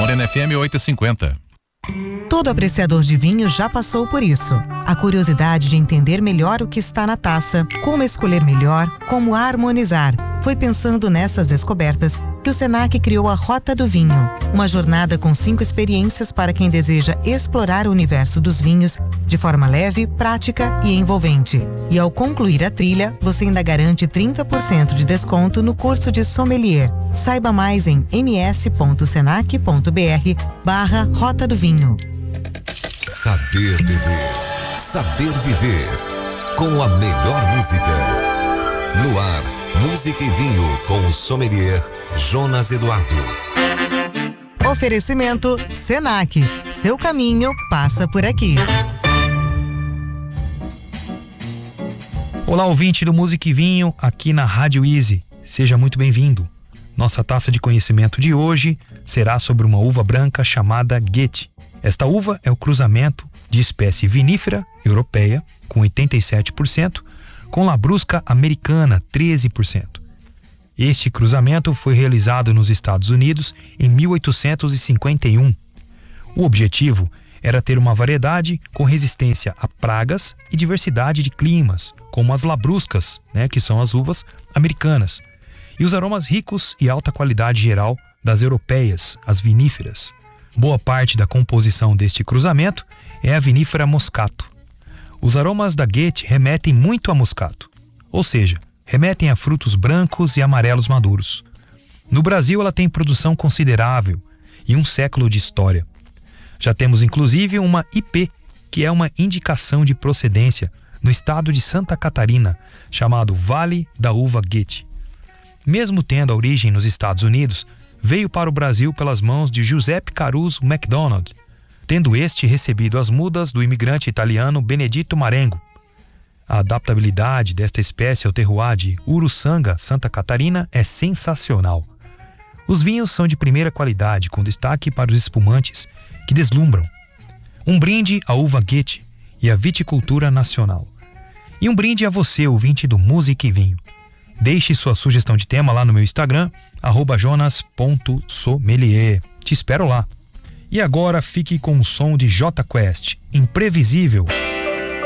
Morena FM 850. Todo apreciador de vinho já passou por isso. A curiosidade de entender melhor o que está na taça, como escolher melhor, como harmonizar. Foi pensando nessas descobertas que o Senac criou a Rota do Vinho, uma jornada com 5 experiências para quem deseja explorar o universo dos vinhos de forma leve, prática e envolvente. E ao concluir a trilha, você ainda garante 30% de desconto no curso de sommelier. Saiba mais em ms.senac.br/Rota do Vinho. Saber beber, saber viver, com a melhor música. No ar, Música e Vinho com o sommelier Jonas Eduardo. Oferecimento Senac, seu caminho passa por aqui. Olá, ouvinte do Música e Vinho, aqui na Rádio Easy. Seja muito bem-vindo. Nossa taça de conhecimento de hoje será sobre uma uva branca chamada Goethe. Esta uva é o cruzamento de espécie vinífera europeia, com 87%, com labrusca americana, 13%. Este cruzamento foi realizado nos Estados Unidos em 1851. O objetivo era ter uma variedade com resistência a pragas e diversidade de climas, como as labruscas, que são as uvas americanas, e os aromas ricos e alta qualidade geral das europeias, as viníferas. Boa parte da composição deste cruzamento é a vinífera moscato. Os aromas da Goethe remetem muito a moscato, ou seja, remetem a frutos brancos e amarelos maduros. No Brasil, ela tem produção considerável e um século de história. Já temos inclusive uma IP, que é uma indicação de procedência no estado de Santa Catarina, chamado Vale da Uva Goethe. Mesmo tendo a origem nos Estados Unidos, veio para o Brasil pelas mãos de Giuseppe Caruso MacDonald, tendo este recebido as mudas do imigrante italiano Benedito Marengo. A adaptabilidade desta espécie ao terroir de Uruçanga, Santa Catarina, é sensacional. Os vinhos são de primeira qualidade, com destaque para os espumantes, que deslumbram. Um brinde à uva Goethe e à viticultura nacional. E um brinde a você, ouvinte do Música e Vinho. Deixe sua sugestão de tema lá no meu Instagram, @jonas.sommelier. Te espero lá. E agora fique com o som de Jota Quest, Imprevisível.